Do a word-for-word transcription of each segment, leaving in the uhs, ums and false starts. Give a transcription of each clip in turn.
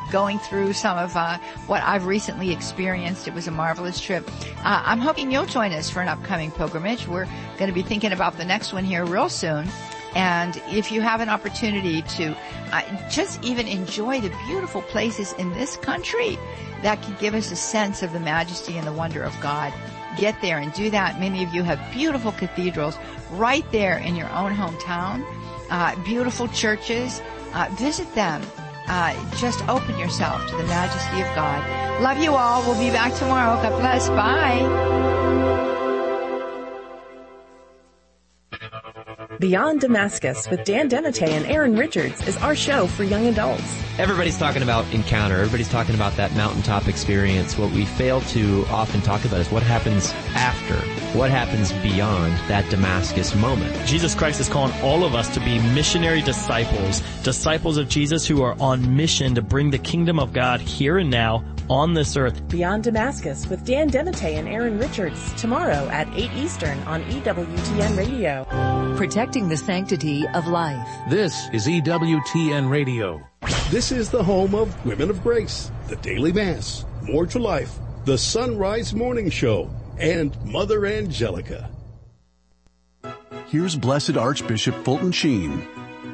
going through some of uh, what I've recently experienced. It was a marvelous trip. Uh, I'm hoping you'll join us for an upcoming pilgrimage. We're going to be thinking about the next one here real soon. And if you have an opportunity to uh, just even enjoy the beautiful places in this country that can give us a sense of the majesty and the wonder of God, get there and do that. Many of you have beautiful cathedrals right there in your own hometown, uh, beautiful churches. Uh, visit them. Uh, just open yourself to the majesty of God. Love you all. We'll be back tomorrow. God bless. Bye. Beyond Damascus with Dan Denate and Aaron Richards is our show for young adults. Everybody's talking about encounter. Everybody's talking about that mountaintop experience. What we fail to often talk about is what happens after, what happens beyond that Damascus moment. Jesus Christ is calling all of us to be missionary disciples, disciples of Jesus who are on mission to bring the kingdom of God here and now on this earth. Beyond Damascus with Dan Denate and Aaron Richards tomorrow at eight Eastern on E W T N Radio. Protecting the sanctity of life. This is E W T N Radio. This is the home of Women of Grace, the Daily Mass, More to Life, the Sunrise Morning Show, and Mother Angelica. Here's Blessed Archbishop Fulton Sheen.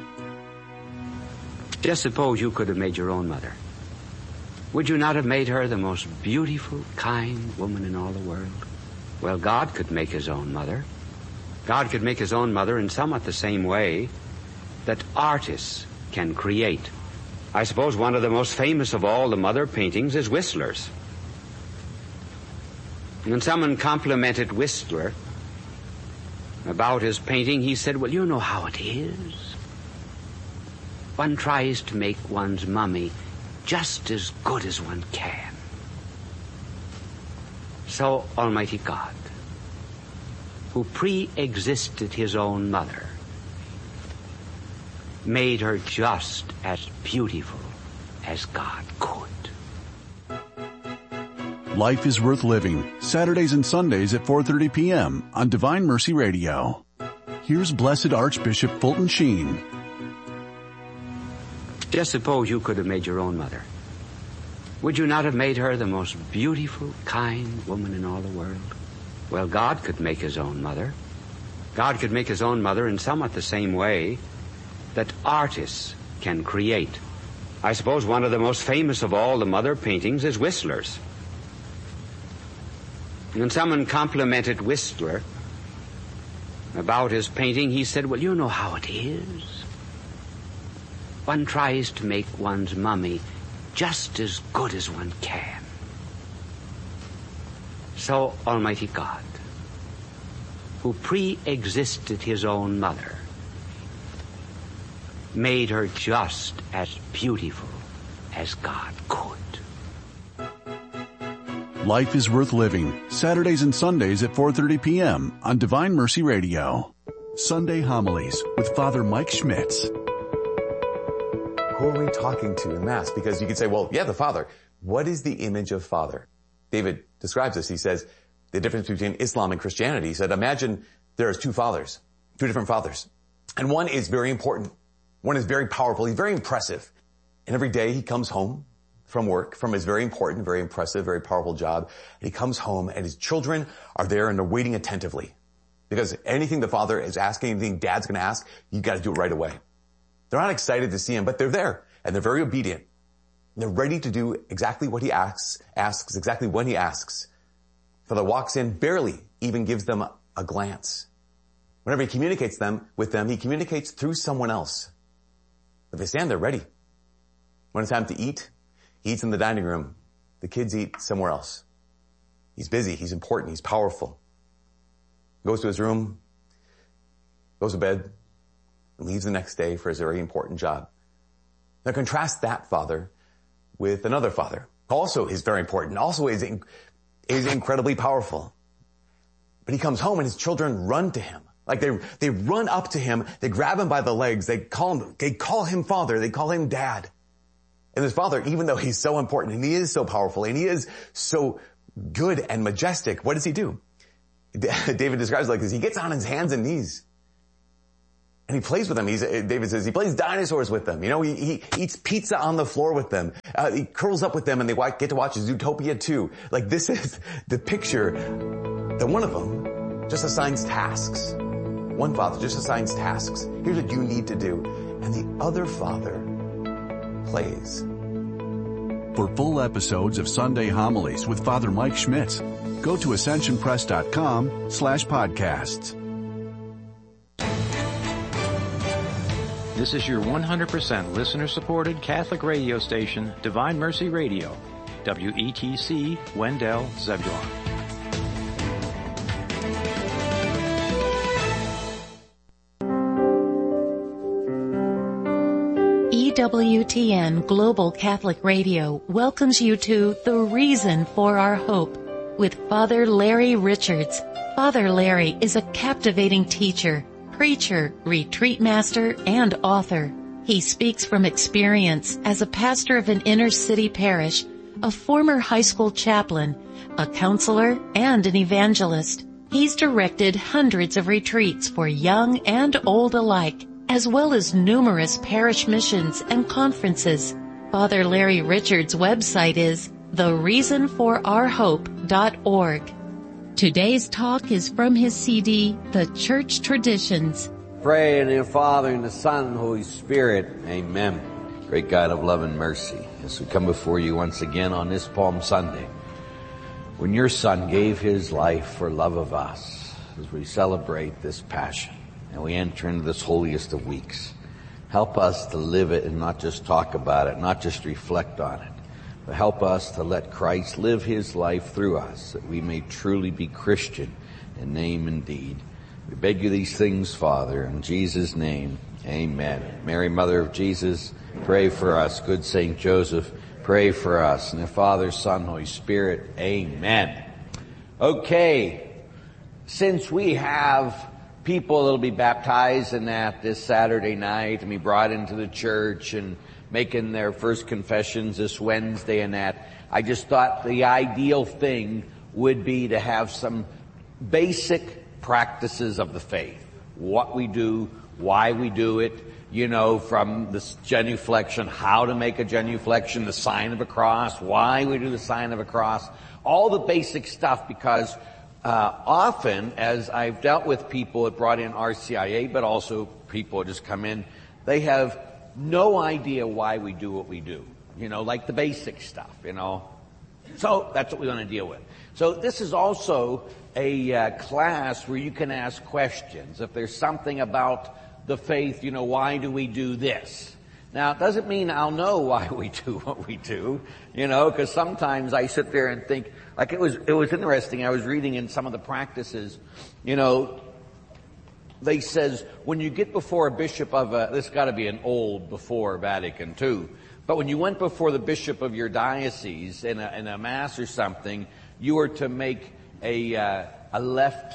Just suppose you could have made your own mother. Would you not have made her the most beautiful, kind woman in all the world? Well, God could make his own mother. God could make his own mother in somewhat the same way that artists can create. I suppose one of the most famous of all the mother paintings is Whistler's. When someone complimented Whistler about his painting, he said, well, you know how it is. One tries to make one's mummy just as good as one can. So Almighty God, who pre-existed his own mother, made her just as beautiful as God could. Life is Worth Living, Saturdays and Sundays at four thirty p.m. on Divine Mercy Radio. Here's Blessed Archbishop Fulton Sheen. Just suppose you could have made your own mother. Would you not have made her the most beautiful, kind woman in all the world? Well, God could make his own mother. God could make his own mother in somewhat the same way that artists can create. I suppose one of the most famous of all the mother paintings is Whistler's. When someone complimented Whistler about his painting, he said, well, you know how it is. One tries to make one's mummy just as good as one can. So Almighty God, who pre-existed his own mother, made her just as beautiful as God could. Life is Worth Living, Saturdays and Sundays at four thirty p.m. on Divine Mercy Radio. Sunday Homilies with Father Mike Schmitz. Who are we talking to in Mass? Because you could say, well, yeah, the Father. What is the image of Father? David describes this. He says the difference between Islam and Christianity. He said, imagine there's two fathers, two different fathers. And one is very important. One is very powerful. He's very impressive. And every day he comes home from work, from his very important, very impressive, very powerful job. And he comes home and his children are there and they're waiting attentively. Because anything the father is asking, anything dad's going to ask, you got to do it right away. They're not excited to see him, but they're there and they're very obedient. They're ready to do exactly what he asks, asks exactly when he asks. Father walks in, barely even gives them a, a glance. Whenever he communicates them with them, he communicates through someone else. But they stand there ready. When it's time to eat, he eats in the dining room. The kids eat somewhere else. He's busy. He's important. He's powerful. Goes to his room, goes to bed, and leaves the next day for his very important job. Now contrast that father with another father. Also is very important. Also is, is incredibly powerful. But he comes home and his children run to him. Like they, they run up to him. They grab him by the legs. They call him, they call him father. They call him dad. And his father, even though he's so important and he is so powerful and he is so good and majestic, what does he do? David describes it like this. He gets on his hands and knees. And he plays with them. He's, David says he plays dinosaurs with them. You know, he, he eats pizza on the floor with them. Uh, he curls up with them and they get to watch Zootopia two. Like, this is the picture that one of them just assigns tasks. One father just assigns tasks. Here's what you need to do. And the other father plays. For full episodes of Sunday Homilies with Father Mike Schmitz, go to ascensionpress.com slash podcasts. This is your one hundred percent listener-supported Catholic radio station, Divine Mercy Radio, W E T C, Wendell, Zebulon. E W T N Global Catholic Radio welcomes you to The Reason for Our Hope with Father Larry Richards. Father Larry is a captivating teacher, preacher, retreat master, and author. He speaks from experience as a pastor of an inner-city parish, a former high school chaplain, a counselor, and an evangelist. He's directed hundreds of retreats for young and old alike, as well as numerous parish missions and conferences. Father Larry Richards' website is the reason for our hope dot org. Today's talk is from his C D, The Church Traditions. Pray in the Father, and the Son, and the Holy Spirit. Amen. Great God of love and mercy, as we come before you once again on this Palm Sunday, when your Son gave his life for love of us, as we celebrate this Passion, and we enter into this holiest of weeks. Help us to live it and not just talk about it, not just reflect on it, but help us to let Christ live his life through us, that we may truly be Christian in name and deed. We beg you these things, Father, in Jesus' name, amen. Mary, Mother of Jesus, pray for us. Good Saint Joseph, pray for us. And the Father, Son, Holy Spirit, amen. Okay, since we have people that'll be baptized in that this Saturday night and be brought into the church and making their first confessions this Wednesday and that, I just thought the ideal thing would be to have some basic practices of the faith. What we do, why we do it, you know, from the genuflection, how to make a genuflection, the sign of a cross, why we do the sign of a cross, all the basic stuff, because uh, often, as I've dealt with people that brought in R C I A, but also people that just come in, they have no idea why we do what we do, you know, like the basic stuff, you know. So that's what we want to deal with. So this is also a uh, class where you can ask questions. If there's something about the faith, you know, why do we do this? Now, it doesn't mean I'll know why we do what we do, you know, because sometimes I sit there and think, like it was, it was interesting. I was reading in some of the practices, you know, they says when you get before a bishop of a, this got to be an old before Vatican two, but when you went before the bishop of your diocese in a, in a mass or something, you were to make a, uh, a left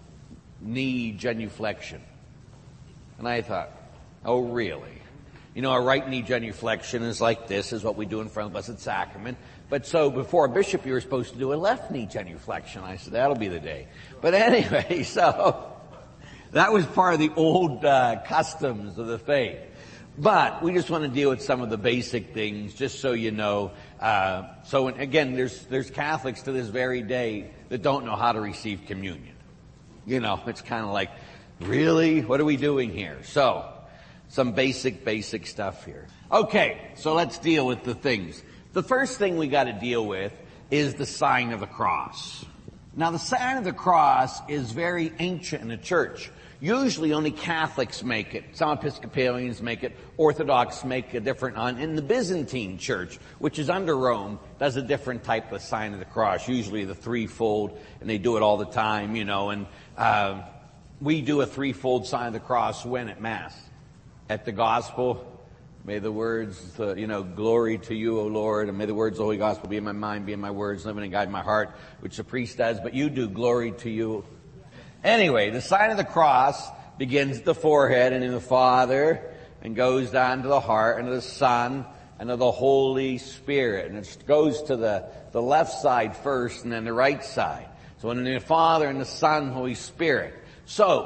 knee genuflection. And I thought, oh really? You know, a right knee genuflection is like this, is what we do in front of the Blessed Sacrament. But so before a bishop, you were supposed to do a left knee genuflection. I said, that'll be the day. But anyway, so that was part of the old uh, customs of the faith. But we just want to deal with some of the basic things, just so you know. Uh, so again, there's there's Catholics to this very day that don't know how to receive communion. You know, it's kind of like, really? What are we doing here? So, some basic, basic stuff here. Okay, so let's deal with the things. The first thing we got to deal with is the sign of the cross. Now, the sign of the cross is very ancient in the church. Usually only Catholics make it. Some Episcopalians make it. Orthodox make a different one. In the Byzantine church, which is under Rome, does a different type of sign of the cross, usually the threefold, and they do it all the time, you know. And uh, we do a threefold sign of the cross when at Mass. At the Gospel, may the words, uh, you know, glory to you, O Lord, and may the words of the Holy Gospel be in my mind, be in my words, living and guide my heart, which the priest does, but you do glory to you. Anyway, the sign of the cross begins at the forehead and in the Father, and goes down to the heart and to the Son and to the Holy Spirit. And it goes to the, the left side first and then the right side. So in the Father and the Son, Holy Spirit. So,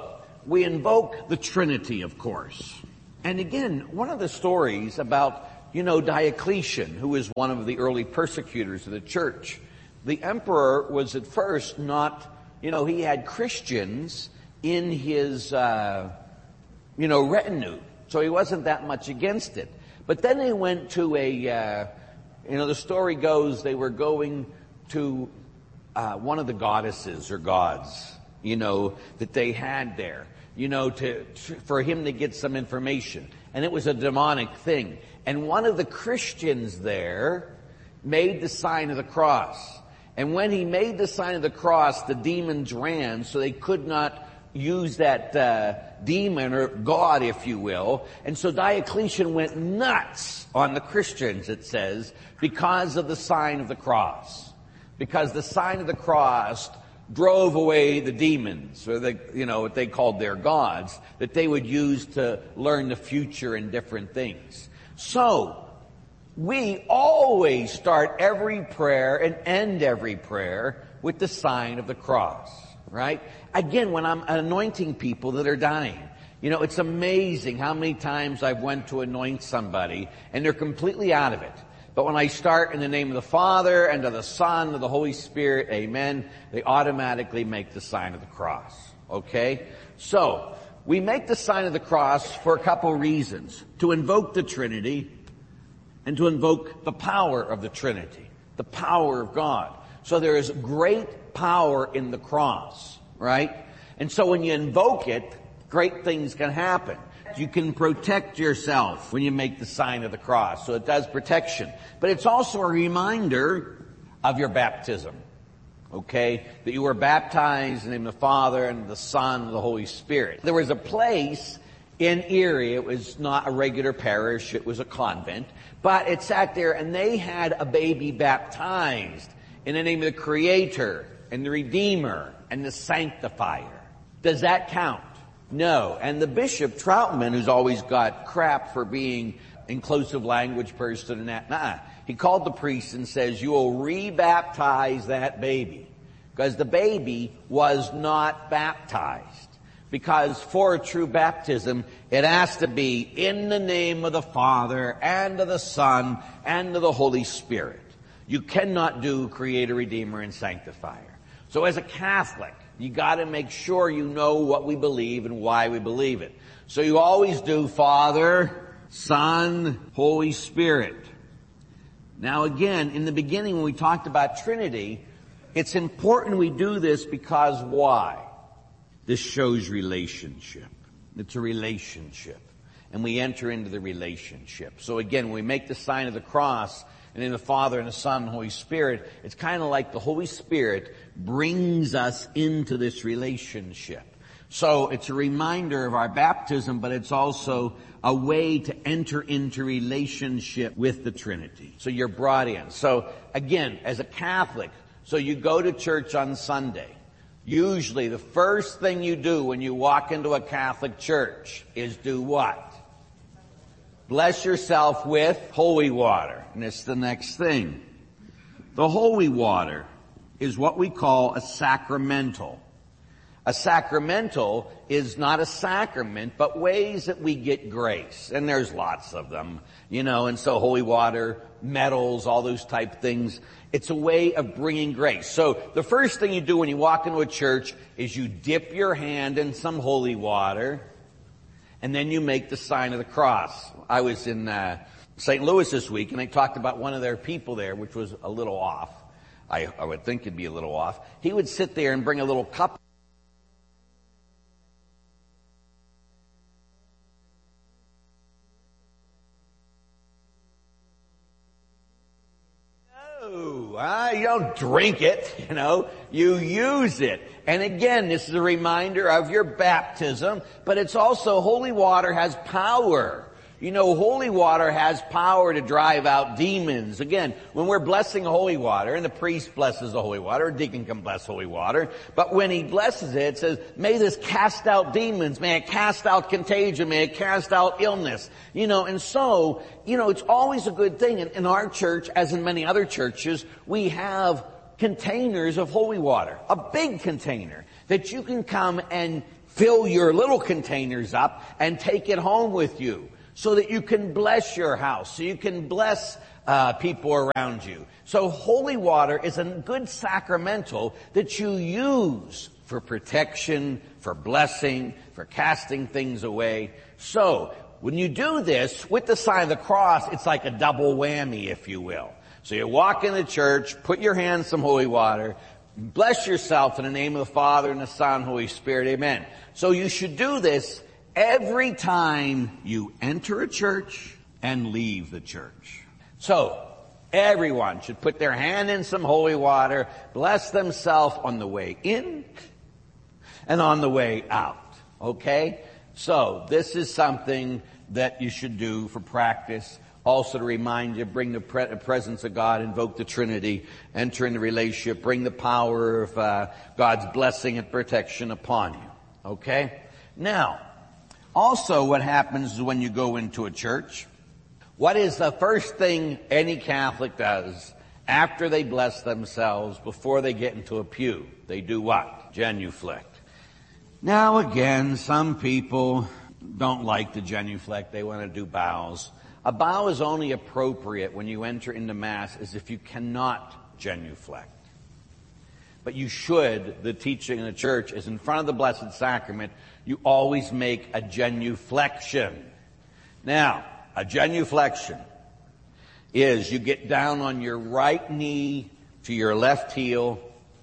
we invoke the Trinity, of course. And again, one of the stories about, you know, Diocletian, who was one of the early persecutors of the church. The emperor was at first not, you know, he had Christians in his, uh, you know, retinue. So he wasn't that much against it. But then they went to a, uh, you know, the story goes they were going to uh, one of the goddesses or gods, you know, that they had there, you know, to, to for him to get some information. And it was a demonic thing. And one of the Christians there made the sign of the cross. And when he made the sign of the cross, the demons ran, so they could not use that uh, demon or god, if you will. And so Diocletian went nuts on the Christians, it says, because of the sign of the cross. Because the sign of the cross drove away the demons, or the, you know, what they called their gods, that they would use to learn the future and different things. So, we always start every prayer and end every prayer with the sign of the cross, right? Again, when I'm anointing people that are dying, you know, it's amazing how many times I've went to anoint somebody and they're completely out of it. But when I start in the name of the Father and of the Son and of the Holy Spirit, amen, they automatically make the sign of the cross, okay? So, we make the sign of the cross for a couple reasons. To invoke the Trinity, and to invoke the power of the Trinity, the power of God. So there is great power in the cross, right? And so when you invoke it, great things can happen. You can protect yourself when you make the sign of the cross. So it does protection. But it's also a reminder of your baptism, okay? That you were baptized in the name of the Father and the Son and the Holy Spirit. There was a place in Erie. It was not a regular parish. It was a convent. But it sat there and they had a baby baptized in the name of the Creator and the Redeemer and the Sanctifier. Does that count? No. And the Bishop Troutman, who's always got crap for being inclusive language person and that, nah, he called the priest and says, you will re-baptize that baby. Because the baby was not baptized. Because for a true baptism, it has to be in the name of the Father and of the Son and of the Holy Spirit. You cannot do Creator, Redeemer, and Sanctifier. So as a Catholic, you got to make sure you know what we believe and why we believe it. So you always do Father, Son, Holy Spirit. Now again, in the beginning when we talked about Trinity, it's important we do this because why? This shows relationship. It's a relationship. And we enter into the relationship. So again, when we make the sign of the cross, and in the Father and the Son and the Holy Spirit, it's kind of like the Holy Spirit brings us into this relationship. So it's a reminder of our baptism, but it's also a way to enter into relationship with the Trinity. So you're brought in. So again, as a Catholic, so you go to church on Sunday. Usually the first thing you do when you walk into a Catholic church is do what? Bless yourself with holy water. And it's the next thing. The holy water is what we call a sacramental. A sacramental is not a sacrament, but ways that we get grace. And there's lots of them, you know, and so holy water, medals, all those type things. It's a way of bringing grace. So the first thing you do when you walk into a church is you dip your hand in some holy water, and then you make the sign of the cross. I was in uh, Saint Louis this week, and I talked about one of their people there, which was a little off. I, I would think it'd be a little off. He would sit there and bring a little cup. Uh, you don't drink it, you know, you use it. And again, this is a reminder of your baptism, but it's also holy water has power. You know, holy water has power to drive out demons. Again, when we're blessing holy water, and the priest blesses the holy water, a deacon can bless holy water, but when he blesses it, it says, may this cast out demons, may it cast out contagion, may it cast out illness. You know, and so, you know, it's always a good thing. In, in our church, as in many other churches, we have containers of holy water, a big container that you can come and fill your little containers up and take it home with you so that you can bless your house, so you can bless uh, people around you. So holy water is a good sacramental that you use for protection, for blessing, for casting things away. So when you do this with the sign of the cross, it's like a double whammy, if you will. So you walk in the church, put your hand in some holy water, bless yourself in the name of the Father and the Son and Holy Spirit. Amen. So you should do this every time you enter a church and leave the church. So everyone should put their hand in some holy water, bless themselves on the way in and on the way out. Okay? So this is something that you should do for practice. Also to remind you, bring the pre- presence of God, invoke the Trinity, enter into relationship, bring the power of uh, God's blessing and protection upon you. Okay? Now, also what happens is when you go into a church, what is the first thing any Catholic does after they bless themselves, before they get into a pew? They do what? Genuflect. Now again, some people don't like the genuflect. They want to do bows. A bow is only appropriate when you enter into Mass as if you cannot genuflect. But you should, the teaching in the church is in front of the Blessed Sacrament, you always make a genuflection. Now, a genuflection is you get down on your right knee to your left heel,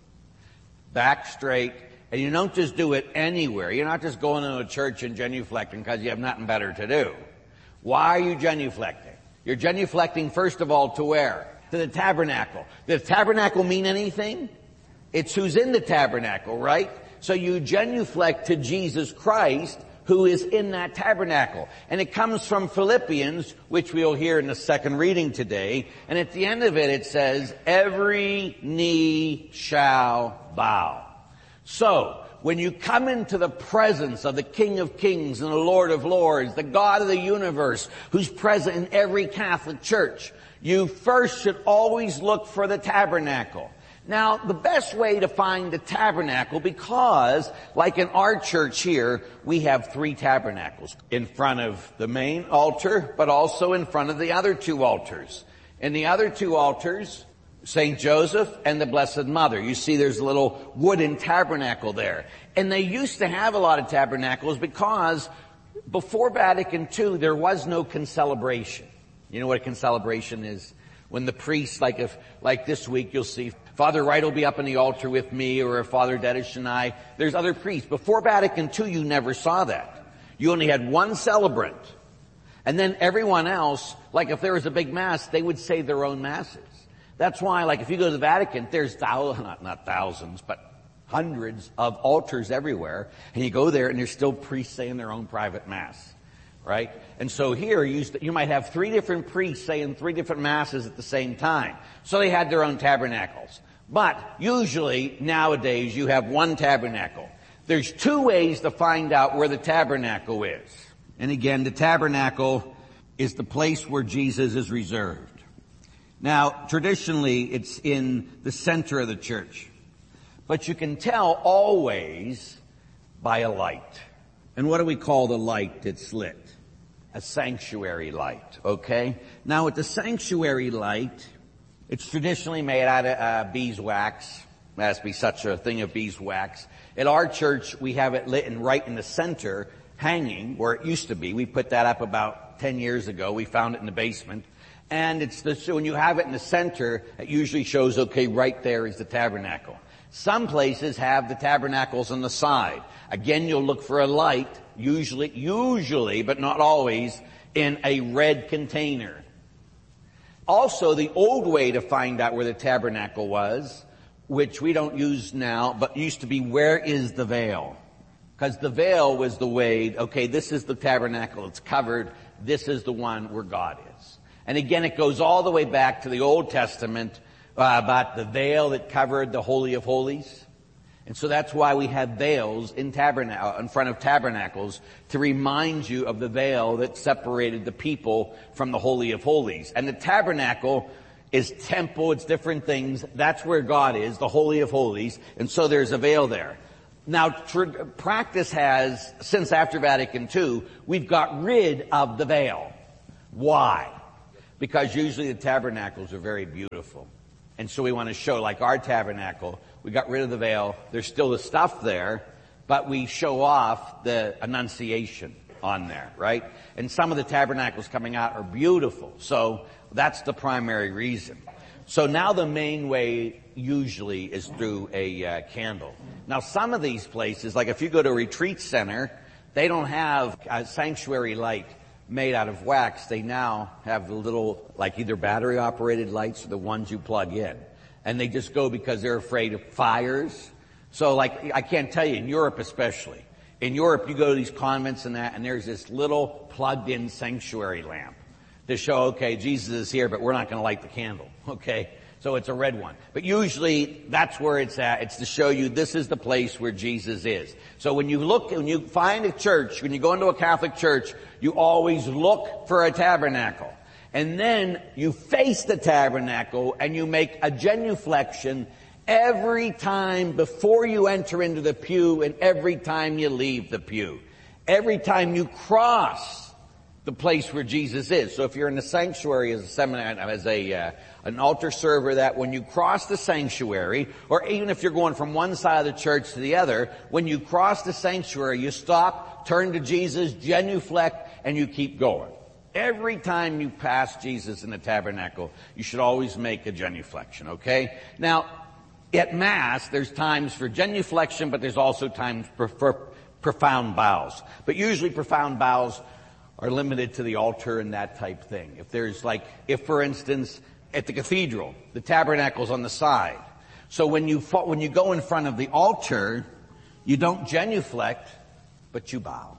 back straight, and you don't just do it anywhere. You're not just going into a church and genuflecting because you have nothing better to do. Why are you genuflecting? You're genuflecting, first of all, to where? To the tabernacle. Does the tabernacle mean anything? It's who's in the tabernacle, right? So you genuflect to Jesus Christ, who is in that tabernacle. And it comes from Philippians, which we'll hear in the second reading today. And at the end of it, it says, every knee shall bow. So, when you come into the presence of the King of Kings and the Lord of Lords, the God of the universe, who's present in every Catholic church, you first should always look for the tabernacle. Now, the best way to find the tabernacle, because, like in our church here, we have three tabernacles. In front of the main altar, but also in front of the other two altars. In the other two altars, Saint Joseph and the Blessed Mother. You see there's a little wooden tabernacle there. And they used to have a lot of tabernacles because before Vatican Two, there was no concelebration. You know what a concelebration is? When the priest, like if, like this week, you'll see Father Wright will be up on the altar with me, or Father Dedish and I. There's other priests. Before Vatican Two, you never saw that. You only had one celebrant. And then everyone else, like if there was a big mass, they would say their own masses. That's why, like, if you go to the Vatican, there's thousands, not, not thousands, but hundreds of altars everywhere. And you go there and there's still priests saying their own private mass, right? And so here, you, you might have three different priests saying three different masses at the same time. So they had their own tabernacles. But usually, nowadays, you have one tabernacle. There's two ways to find out where the tabernacle is. And again, the tabernacle is the place where Jesus is reserved. Now, traditionally, it's in the center of the church. But you can tell always by a light. And what do we call the light that's lit? A sanctuary light, okay? Now, with the sanctuary light, it's traditionally made out of uh, beeswax. There has to be such a thing of beeswax. At our church, we have it lit and right in the center, hanging, where it used to be. We put that up about ten years ago. We found it in the basement. And it's the, so when you have it in the center, it usually shows, okay, right there is the tabernacle. Some places have the tabernacles on the side. Again, you'll look for a light, usually, usually, but not always, in a red container. Also, the old way to find out where the tabernacle was, which we don't use now, but used to be, where is the veil? Because the veil was the way, okay, this is the tabernacle, it's covered, this is the one where God is. And again, it goes all the way back to the Old Testament uh, about the veil that covered the Holy of Holies. And so that's why we have veils in tabernacle, in front of tabernacles, to remind you of the veil that separated the people from the Holy of Holies. And the tabernacle is temple, it's different things. That's where God is, the Holy of Holies. And so there's a veil there. Now, tr- practice has, since after Vatican Two, we've got rid of the veil. Why? Because usually the tabernacles are very beautiful. And so we want to show, like our tabernacle, we got rid of the veil. There's still the stuff there, but we show off the Annunciation on there, right? And some of the tabernacles coming out are beautiful. So that's the primary reason. So now the main way usually is through a uh, candle. Now some of these places, like if you go to a retreat center, they don't have a sanctuary light made out of wax. They now have the little, like either battery operated lights or the ones you plug in. And they just go because they're afraid of fires. So like, I can't tell you, in Europe especially. In Europe, you go to these convents and that, and there's this little plugged-in sanctuary lamp to show, okay, Jesus is here, but we're not going to light the candle, okay? So it's a red one. But usually, that's where it's at. It's to show you this is the place where Jesus is. So when you look, when you find a church, when you go into a Catholic church, you always look for a tabernacle. And then you face the tabernacle and you make a genuflection every time before you enter into the pew and every time you leave the pew. Every time you cross the place where Jesus is. So if you're in the sanctuary as a seminary, as a uh, an altar server, that when you cross the sanctuary, or even if you're going from one side of the church to the other, when you cross the sanctuary, you stop, turn to Jesus, genuflect, and you keep going. Every time you pass Jesus in the tabernacle, you should always make a genuflection, okay? Now, at Mass, there's times for genuflection, but there's also times for, for profound bows. But usually profound bows are limited to the altar and that type thing. If there's like, if for instance, at the cathedral, the tabernacle's on the side. So when you, when you go in front of the altar, you don't genuflect, but you bow.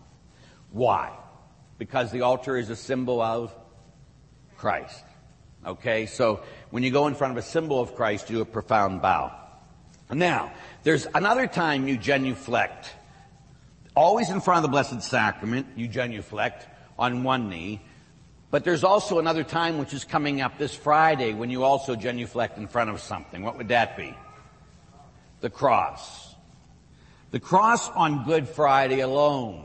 Why? Because the altar is a symbol of Christ. Okay, so when you go in front of a symbol of Christ, you do a profound bow. Now, there's another time you genuflect. Always in front of the Blessed Sacrament, you genuflect on one knee. But there's also another time which is coming up this Friday when you also genuflect in front of something. What would that be? The cross. The cross on Good Friday alone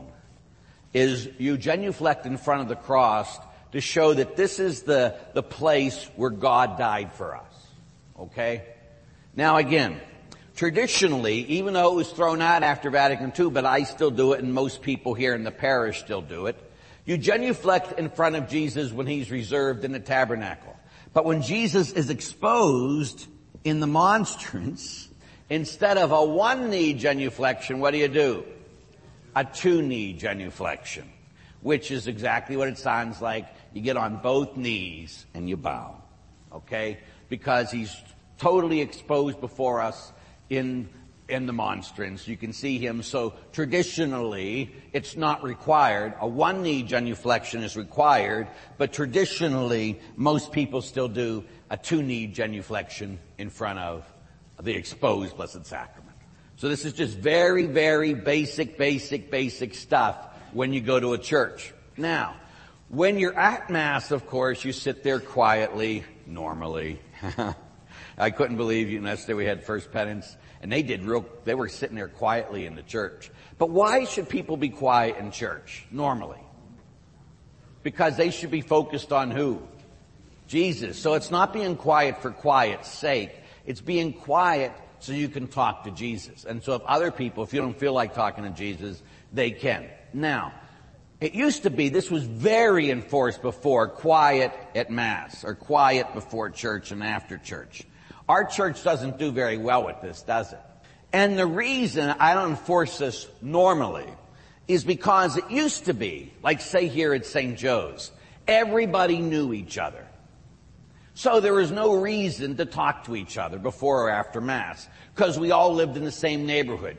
is you genuflect in front of the cross to show that this is the, the place where God died for us. Okay? Now again, traditionally, even though it was thrown out after Vatican Two, but I still do it and most people here in the parish still do it, you genuflect in front of Jesus when he's reserved in the tabernacle. But when Jesus is exposed in the monstrance, instead of a one-knee genuflection, what do you do? A two-knee genuflection, which is exactly what it sounds like. You get on both knees and you bow, okay? Because he's totally exposed before us in in the monstrance. You can see him. So traditionally, it's not required. A one-knee genuflection is required, but traditionally, most people still do a two-knee genuflection in front of the exposed Blessed Sacrament. So this is just very, very basic, basic, basic stuff when you go to a church. Now, when you're at Mass, of course, you sit there quietly, normally. I couldn't believe you yesterday we had First Penance, and they did real, they were sitting there quietly in the church. But why should people be quiet in church, normally? Because they should be focused on who? Jesus. So it's not being quiet for quiet's sake. It's being quiet so you can talk to Jesus. And so if other people, if you don't feel like talking to Jesus, they can. Now, it used to be, this was very enforced before, quiet at Mass, or quiet before church and after church. Our church doesn't do very well with this, does it? And the reason I don't enforce this normally is because it used to be, like say here at Saint Joe's, everybody knew each other. So there was no reason to talk to each other before or after Mass, because we all lived in the same neighborhood.